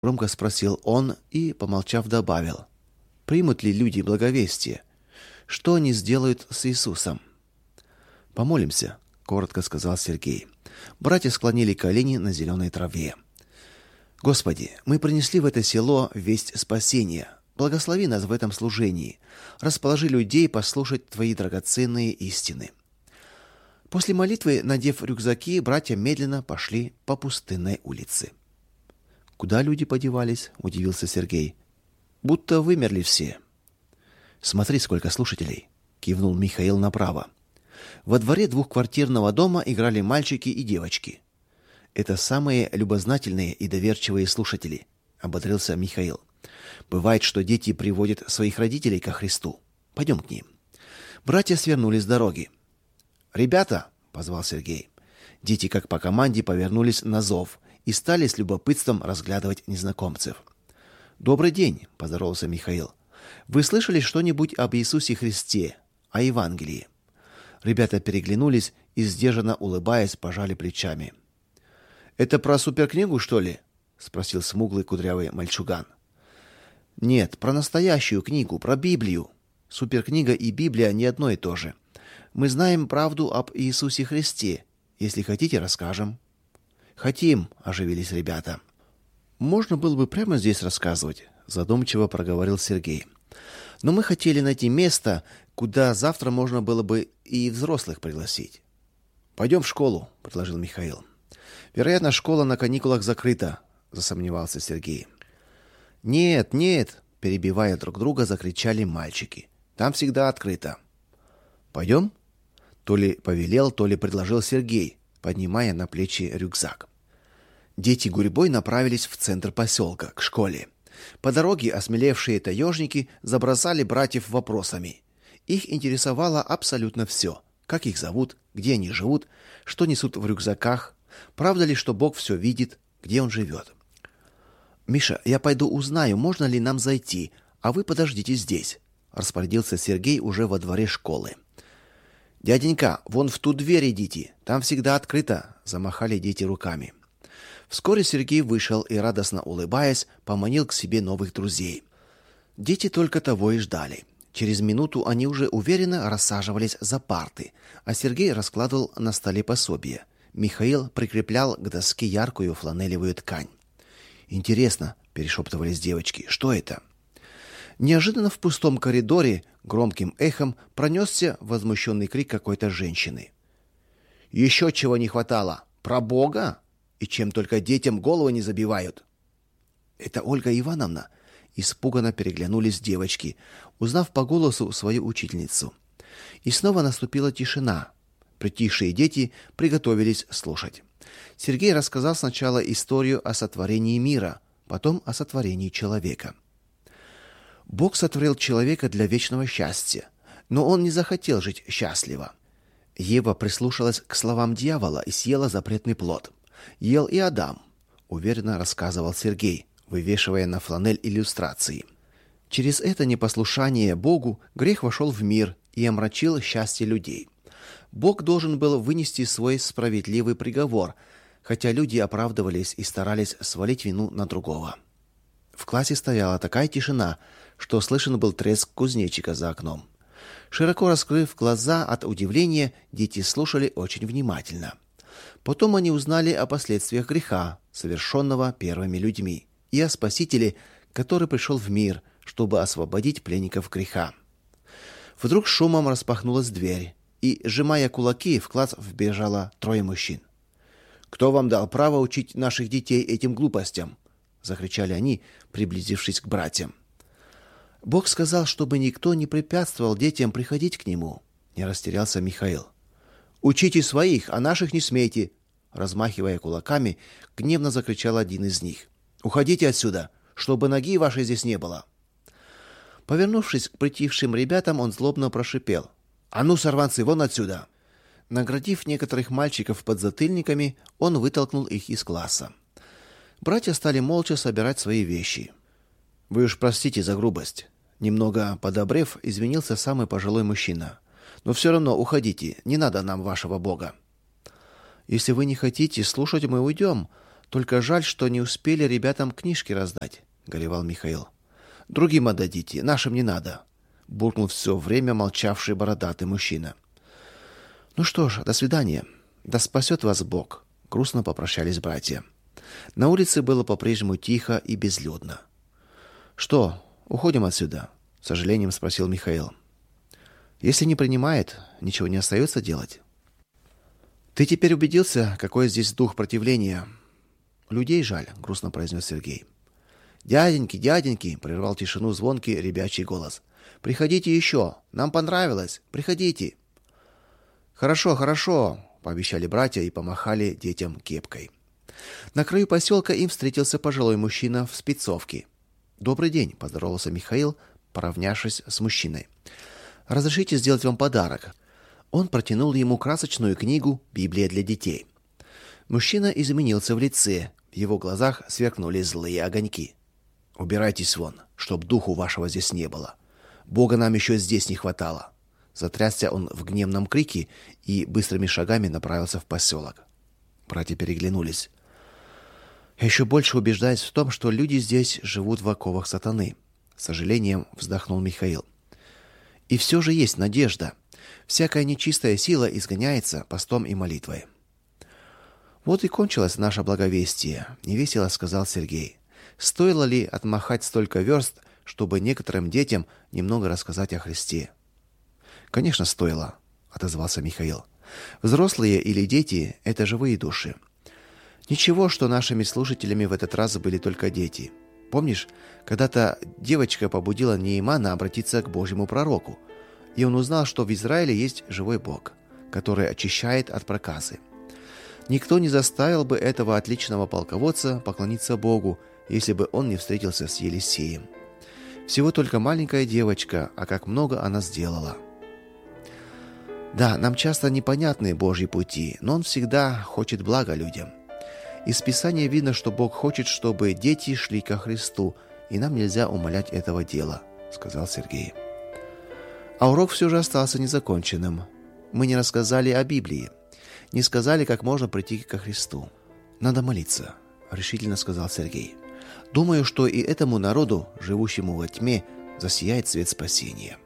Громко спросил он и, помолчав, добавил: примут ли люди благовестие? Что они сделают с Иисусом? Помолимся, коротко сказал Сергей. Братья склонили колени на зеленой траве. Господи, мы принесли в это село весть спасения. Благослови нас в этом служении. Расположи людей послушать твои драгоценные истины. После молитвы, надев рюкзаки, братья медленно пошли по пустынной улице. Куда люди подевались? Удивился Сергей. Будто вымерли все. Смотри, сколько слушателей, кивнул Михаил направо. Во дворе двухквартирного дома играли мальчики и девочки. Это самые любознательные и доверчивые слушатели, ободрился Михаил. Бывает, что дети приводят своих родителей ко Христу. Пойдем к ним. Братья свернули с дороги. Ребята, позвал Сергей. Дети, как по команде, повернулись на зов и стали с любопытством разглядывать незнакомцев. Добрый день, поздоровался Михаил. Вы слышали что-нибудь об Иисусе Христе, о Евангелии? Ребята переглянулись и, сдержанно улыбаясь, пожали плечами. Это про суперкнигу, что ли? Спросил смуглый кудрявый мальчуган. Нет, про настоящую книгу, про Библию. Суперкнига и Библия не одно и то же. Мы знаем правду об Иисусе Христе. Если хотите, расскажем. Хотим, оживились ребята. Можно было бы прямо здесь рассказывать, задумчиво проговорил Сергей. Но мы хотели найти место, куда завтра можно было бы и взрослых пригласить. Пойдем в школу, предложил Михаил. Вероятно, школа на каникулах закрыта, засомневался Сергей. Нет, нет, перебивая друг друга, закричали мальчики. Там всегда открыто. Пойдем? То ли повелел, то ли предложил Сергей, поднимая на плечи рюкзак. Дети гурьбой направились в центр поселка, к школе. По дороге осмелевшие таежники забросали братьев вопросами. Их интересовало абсолютно все: как их зовут, где они живут, что несут в рюкзаках, правда ли, что Бог все видит, где он живет. Миша, я пойду узнаю, можно ли нам зайти, а вы подождите здесь, распорядился Сергей уже во дворе школы. Дяденька, вон в ту дверь идите, там всегда открыто, замахали дети руками. Вскоре Сергей вышел и, радостно улыбаясь, поманил к себе новых друзей. Дети только того и ждали. Через минуту они уже уверенно рассаживались за парты, а Сергей раскладывал на столе пособия. Михаил прикреплял к доске яркую фланелевую ткань. Интересно, перешептывались девочки. Что это? Неожиданно в пустом коридоре громким эхом пронесся возмущенный крик какой-то женщины. Еще чего не хватало? Про Бога? И чем только детям голову не забивают. Это Ольга Ивановна, испуганно переглянулись девочки, узнав по голосу свою учительницу. И снова наступила тишина. Притихшие дети приготовились слушать. Сергей рассказал сначала историю о сотворении мира, потом о сотворении человека. Бог сотворил человека для вечного счастья, но он не захотел жить счастливо. Ева прислушалась к словам дьявола и съела запретный плод. Ел и Адам, уверенно рассказывал Сергей, вывешивая на фланель иллюстрации. Через это непослушание Богу грех вошел в мир и омрачил счастье людей. Бог должен был вынести свой справедливый приговор, хотя люди оправдывались и старались свалить вину на другого. В классе стояла такая тишина, что слышен был треск кузнечика за окном. Широко раскрыв глаза от удивления, дети слушали очень внимательно. Потом они узнали о последствиях греха, совершенного первыми людьми, и о Спасителе, который пришел в мир, чтобы освободить пленников греха. Вдруг шумом распахнулась дверь, и, сжимая кулаки, в класс вбежало трое мужчин. «Кто вам дал право учить наших детей этим глупостям?» — закричали они, приблизившись к братьям. «Бог сказал, чтобы никто не препятствовал детям приходить к нему», — не растерялся Михаил. «Учите своих, а наших не смейте!» Размахивая кулаками, гневно закричал один из них. «Уходите отсюда, чтобы ноги вашей здесь не было!» Повернувшись к притихшим ребятам, он злобно прошипел. «А ну, сорванцы, вон отсюда!» Наградив некоторых мальчиков подзатыльниками, он вытолкнул их из класса. Братья стали молча собирать свои вещи. «Вы уж простите за грубость», — немного подобрев, извинился самый пожилой мужчина. «Но все равно уходите, не надо нам вашего Бога». «Если вы не хотите слушать, мы уйдем. Только жаль, что не успели ребятам книжки раздать, горевал Михаил. Другим отдадите, нашим не надо, буркнул все время молчавший бородатый мужчина. Ну что ж, до свидания. Да спасет вас Бог, грустно попрощались братья. На улице было по-прежнему тихо и безлюдно. Что, уходим отсюда? С сожалением спросил Михаил. Если не принимает, ничего не остается делать. Ты теперь убедился, какой здесь дух противления? Людей жаль, грустно произнес Сергей. Дяденьки, дяденьки, прервал тишину звонкий ребячий голос. Приходите еще, нам понравилось. Приходите. Хорошо, хорошо, пообещали братья и помахали детям кепкой. На краю поселка им встретился пожилой мужчина в спецовке. Добрый день, поздоровался Михаил, поравнявшись с мужчиной. Разрешите сделать вам подарок. Он протянул ему красочную книгу Библия для детей. Мужчина изменился в лице, в его глазах сверкнули злые огоньки. Убирайтесь вон, чтоб духу вашего здесь не было. Бога нам еще здесь не хватало. Затрясся он в гневном крике и быстрыми шагами направился в поселок. Братья переглянулись. Я еще больше убеждаюсь в том, что люди здесь живут в оковах сатаны, с сожалением вздохнул Михаил. И все же есть надежда. Всякая нечистая сила изгоняется постом и молитвой. Вот и кончилось наше благовестие, невесело сказал Сергей. Стоило ли отмахать столько верст, чтобы некоторым детям немного рассказать о Христе? Конечно, стоило, отозвался Михаил. Взрослые или дети это живые души. Ничего, что нашими слушателями в этот раз были только дети. Помнишь, когда-то девочка побудила Неемана обратиться к Божьему пророку, и он узнал, что в Израиле есть живой Бог, который очищает от проказы. Никто не заставил бы этого отличного полководца поклониться Богу, если бы он не встретился с Елисеем. Всего только маленькая девочка, а как много она сделала. Да, нам часто непонятны Божьи пути, но он всегда хочет блага людям. Из Писания видно, что Бог хочет, чтобы дети шли ко Христу, и нам нельзя умалять этого дела, сказал Сергей. А урок все же остался незаконченным. Мы не рассказали о Библии, не сказали, как можно прийти ко Христу. Надо молиться, решительно сказал Сергей. Думаю, что и этому народу, живущему во тьме, засияет свет спасения.